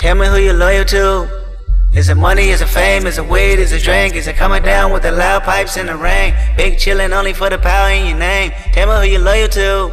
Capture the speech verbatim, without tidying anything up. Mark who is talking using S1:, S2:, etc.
S1: Tell me who you loyal to. Is it money, is it fame, is it weed, is it drink? Is it coming down with the loud pipes in the rain? Big chillin' only for the power in your name. Tell me who you loyal to.